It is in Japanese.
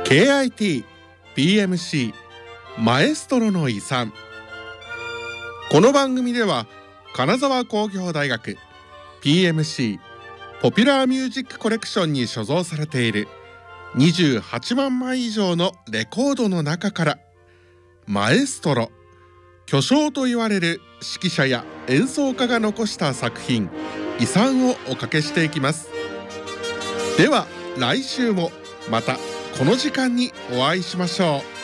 KIT PMC マエストロの遺産。この番組では金沢工業大学 PMC ポピュラーミュージックコレクションに所蔵されている28万枚以上のレコードの中からマエストロ、巨匠と言われる指揮者や演奏家が残した作品、遺産をおかけしていきます。では来週もまたこの時間にお会いしましょう。